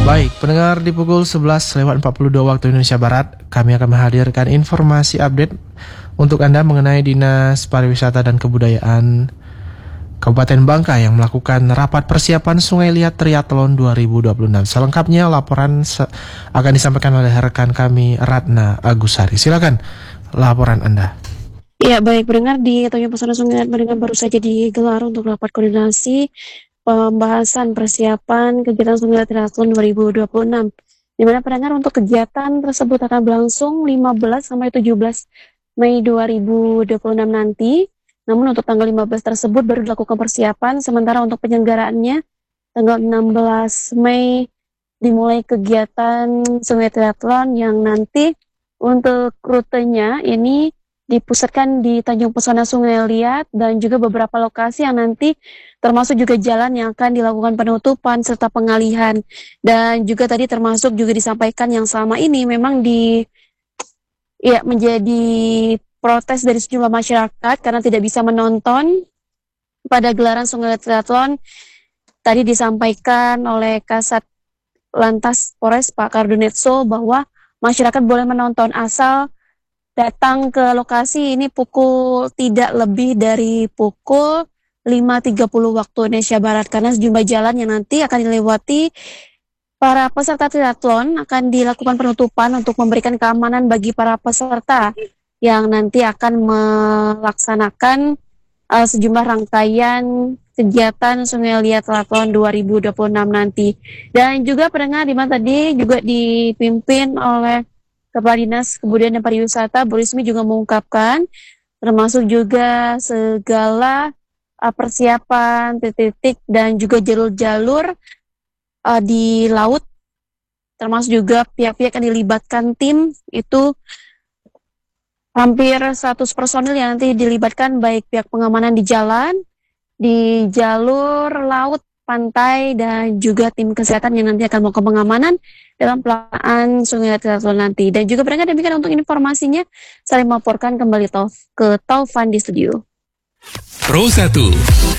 Baik, pendengar, di pukul 11:42 waktu Indonesia Barat, kami akan menghadirkan informasi update untuk Anda mengenai Dinas Pariwisata dan Kebudayaan Kabupaten Bangka yang melakukan rapat persiapan Sungai Liat Triathlon 2026. Selengkapnya laporan akan disampaikan oleh rekan kami Ratna Agusari. Silakan laporan Anda. Ya, baik, pendengar, di Tanjung Pesona Sungai Liat baru saja digelar untuk rapat koordinasi pembahasan persiapan kegiatan Sungai Liat Triathlon 2026. Di mana pendengar untuk kegiatan tersebut akan berlangsung 15 sampai 17 Mei 2026 nanti. Namun untuk tanggal 15 tersebut baru dilakukan persiapan, sementara untuk penyelenggaraannya tanggal 16 Mei dimulai kegiatan Sungai Triathlon yang nanti untuk rutenya ini dipusatkan di Tanjung Pesona Sungai Liat dan juga beberapa lokasi yang nanti termasuk juga jalan yang akan dilakukan penutupan serta pengalihan. Dan juga tadi termasuk juga disampaikan yang selama ini memang menjadi protes dari sejumlah masyarakat karena tidak bisa menonton pada gelaran Sungai Liat Triathlon. Tadi disampaikan oleh Kasat Lantas Polres Pak Kardunetso bahwa masyarakat boleh menonton asal datang ke lokasi ini tidak lebih dari pukul 5.30 waktu Indonesia Barat, karena sejumlah jalan yang nanti akan dilewati para peserta triathlon akan dilakukan penutupan untuk memberikan keamanan bagi para peserta yang nanti akan melaksanakan sejumlah rangkaian kegiatan Sungai Liat Triathlon 2026 nanti. Dan juga pendengar di mana tadi juga dipimpin oleh Kepala Dinas Kebudayaan dan Pariwisata, Bu Rismi juga mengungkapkan termasuk juga segala persiapan titik-titik dan juga jalur-jalur di laut, termasuk juga pihak-pihak yang dilibatkan tim itu hampir 100 personil yang nanti dilibatkan, baik pihak pengamanan di jalan, di jalur laut, pantai, dan juga tim kesehatan yang nanti akan melakukan pengamanan dalam pelaksanaan Sungai Liat Triathlon nanti. Dan juga pendengar, demikian untuk informasinya, saya melaporkan kembali ke Taufan di studio. Pro 1